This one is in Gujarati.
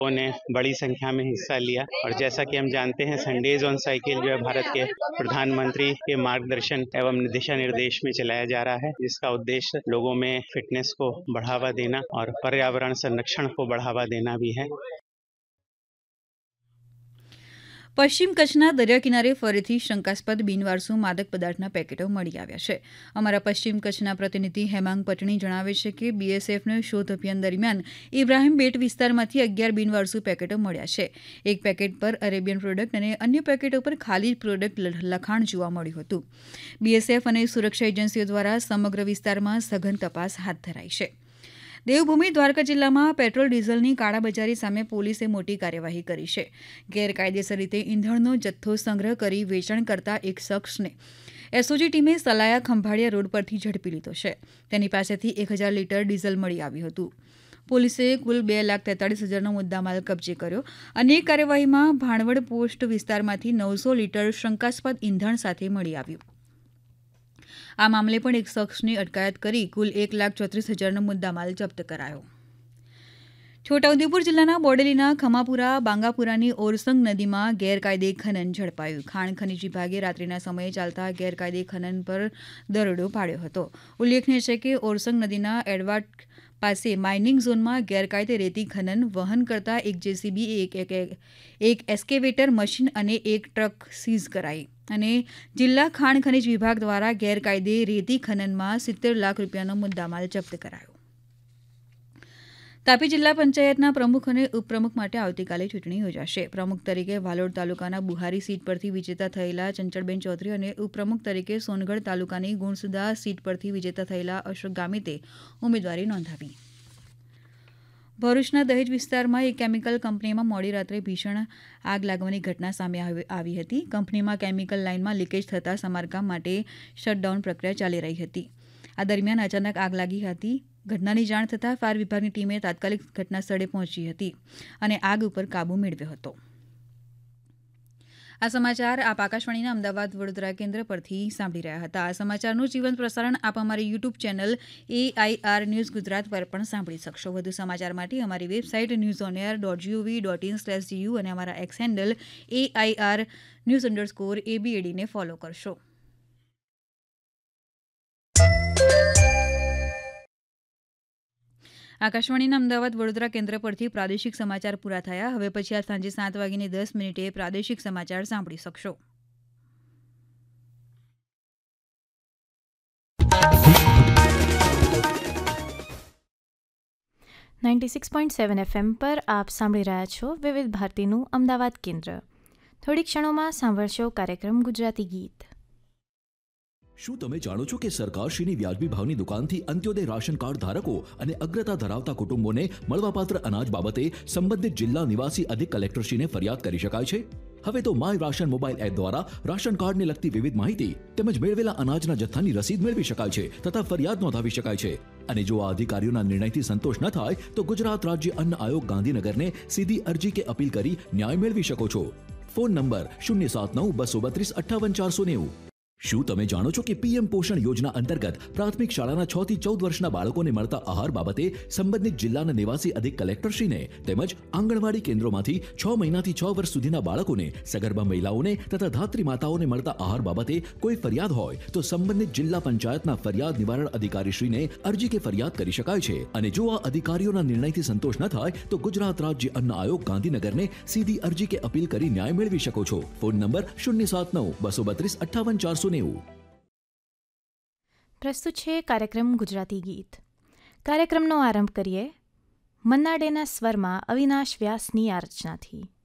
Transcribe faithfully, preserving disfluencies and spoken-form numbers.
ने बड़ी संख्या में हिस्सा लिया और जैसा कि हम जानते हैं संडेज ऑन साइकिल जो है भारत के प्रधानमंत्री के मार्गदर्शन एवं दिशा निर्देश में चलाया जा रहा है, जिसका उद्देश्य लोगों में फिटनेस को बढ़ावा देना और पर्यावरण संरक्षण को बढ़ावा देना भी है। પશ્ચિમ કચ્છના દરિયા કિનારે ફરીથી શંકાસ્પદ બિનવારસુ માદક પદાર્થના પેકેટો મળી આવ્યા છે. અમારા પશ્ચિમ કચ્છના પ્રતિનિધિ હેમાંગ પટણી જણાવે છે કે બીએસએફને શોધ અભિયાન દરમિયાન ઇબ્રાહીમ બેટ વિસ્તારમાંથી અગિયાર બિનવારસુ પેકેટો મળ્યા છે. એક પેકેટ પર અરેબિયન પ્રોડક્ટ અને અન્ય પેકેટો પર ખાલી પ્રોડક્ટ લખાણ જોવા મળ્યું હતું. બીએસએફ અને સુરક્ષા એજન્સીઓ દ્વારા સમગ્ર વિસ્તારમાં સઘન તપાસ હાથ ધરાઈ છે. દેવભૂમિ દ્વારકા જિલ્લામાં પેટ્રોલ ડીઝલની કાળાબજારી સામે પોલીસે મોટી કાર્યવાહી કરી છે. ગેરકાયદેસર રીતે ઇંધણનો જથ્થો સંગ્રહ કરી વેચાણ કરતા એક શખ્સને એસઓજી ટીમે સલાયા ખંભાળિયા રોડ પરથી ઝડપી લીધો છે. તેની પાસેથી એક હજાર લીટર ડીઝલ મળી આવ્યું હતું. પોલીસે કુલ બે લાખ તેતાળીસ હજારનો મુદ્દામાલ કબજે કર્યો અને એક કાર્યવાહીમાં ભાણવડ પોસ્ટ વિસ્તારમાંથી નવસો લીટર શંકાસ્પદ ઇંધણ સાથે મળી આવ્યું. આ મામલે પણ એક શખ્સની અટકાયત કરી કુલ એક લાખ ચોત્રીસ હજારનો મુદ્દામાલ જપ્ત કરાયો. છોટાઉદેપુર જિલ્લાના બોડેલીના ખમાપુરા બાંગાપુરાની ઓરસંગ નદીમાં ગેરકાયદે ખનન ઝડપાયું. ખાણ ખનીજ વિભાગે રાત્રિના સમયે ચાલતા ગેરકાયદે ખનન પર દરોડો પાડ્યો હતો. ઉલ્લેખનીય છે કે ઓરસંગ નદીના એડવાટ પાસે માઇનિંગ ઝોનમાં ગેરકાયદે રેતી ખનન વહન કરતા એક જેસીબી, એક એક એસ્કેવેટર મશીન અને એક ટ્રક સીઝ કરાઈ અને જિલ્લા ખાણ ખનીજ વિભાગ દ્વારા ગેરકાયદે રેતી ખનનમાં સિત્તેર લાખ રૂપિયાનો મુદ્દામાલ જપ્ત કરાયો. તાપી જિલ્લા પંચાયતના પ્રમુખ અને ઉપપ્રમુખ માટે આવતીકાલે ચૂંટણી યોજાશે. પ્રમુખ તરીકે વાલોડ તાલુકાના બુહારી સીટ પરથી વિજેતા થયેલા ચંચળબેન ચૌધરી અને ઉપપ્રમુખ તરીકે સોનગઢ તાલુકાની ગુણસુદા સીટ પરથી વિજેતા થયેલા અશોક ગામિતે ઉમેદવારી નોંધાવી. ભરૂચના દહેજ વિસ્તારમાં એક કેમિકલ કંપનીમાં મોડી રાત્રે ભીષણ આગ લાગવાની ઘટના સામે આવી હતી. કંપનીમાં કેમિકલ લાઇનમાં લીકેજ થતાં સમારકામ માટે શટડાઉન પ્રક્રિયા ચાલી રહી હતી. આ દરમિયાન અચાનક આગ લાગી હતી. ઘટનાની જાણ થતાં ફાયર વિભાગની ટીમે તાત્કાલિક ઘટના સ્થળે પહોંચી હતી અને આગ ઉપર કાબુ મેળવ્યો હતો. આ સમાચાર આપ આકાશવાણીના અમદાવાદ વડોદરા કેન્દ્ર પરથી સાંભળી રહ્યા હતા. આ સમાચારનું જીવંત પ્રસારણ આપ અમારી YouTube channel AIR news Gujarat પર પણ સાંભળી શકશો. વધુ સમાચાર માટે અમારી website news on air dot GOV dot in slash GU અને અમારા x handle AIR news underscore એબીએડીને follow કરશો. આકાશવાણીના અમદાવાદ વડોદરા કેન્દ્ર પરથી પ્રાદેશિક સમાચાર પૂરા થયા. હવે પછી આ સાંજે સાત વાગીને દસ મિનિટે પ્રાદેશિક સમાચાર સાંભળી શકશો. Ninety six point seven FM પર આપ સાંભળી રહ્યા છો વિવિધ ભારતીનું અમદાવાદ કેન્દ્ર. થોડી ક્ષણોમાં સાંભળશો કાર્યક્રમ ગુજરાતી ગીત. શું તમે જાણો છો કે સરકારશ્રીની વ્યાજબી ભાવની દુકાનથી અંત્યોદય રાશન કાર્ડ ધારકો અને અગ્રતા ધરાવતા કુટુંબોને મળવાપાત્ર અનાજ બાબતે સંબંધિત જિલ્લા નિવાસી અધિક કલેક્ટરશ્રીને ફરિયાદ કરી શકાય છે? હવે તો માય રાશન મોબાઈલ એપ દ્વારા રાશન કાર્ડને લગતી વિવિધ માહિતી તેમજ મેળવેલા અનાજના જથ્થાની રસીદ મેળવી શકાય છે તથા ફરિયાદ નોંધાવી શકાય છે. અને જો આ અધિકારીઓના નિર્ણયથી સંતોષ ન થાય તો ગુજરાત રાજ્ય અન્ન આયોગ ગાંધીનગરને સીધી અરજી કે અપીલ કરી ન્યાય મેળવી શકો છો. ફોન નંબર શૂન્ય સાત નવ બસો બત્રીસ અઠ્ઠાવન ચારસો નેવું. શું તમે જાણો છો કે પીએમ પોષણ યોજના અંતર્ગત પ્રાથમિક શાળાના છ થી ચૌદ વર્ષના બાળકોને મળતા આહાર બાબતે સંબંધિત જિલ્લાના નિવાસી અધિક કલેક્ટરશ્રીને તેમજ આંગણવાડી કેન્દ્રોમાંથી છ મહિનાથી છ વર્ષ સુધીના બાળકોને, સગર્ભા મહિલાઓને તથા ધાત્રી માતાઓને મળતા આહાર બાબતે કોઈ ફરિયાદ હોય તો સંબંધિત જિલ્લા પંચાયતના ફરિયાદ નિવારણ અધિકારીશ્રીને અરજી કે ફરિયાદ કરી શકાય છે. અને જો આ અધિકારીઓના નિર્ણયથી સંતોષ ન થાય તો ગુજરાત રાજ્ય અન્ન આયોગ ગાંધીનગરને સીધી અરજી કે અપીલ કરી ન્યાય મેળવી શકો છો. ફોન નંબર શૂન્ય સાત નવ બસો બત્રીસ અઠ્ઠાવન ચારસો. પ્રસ્તુત છે કાર્યક્રમ ગુજરાતી ગીત. કાર્યક્રમનો આરંભ કરીએ મન્ના ડેના સ્વરમાં અવિનાશ વ્યાસની આ રચનાથી.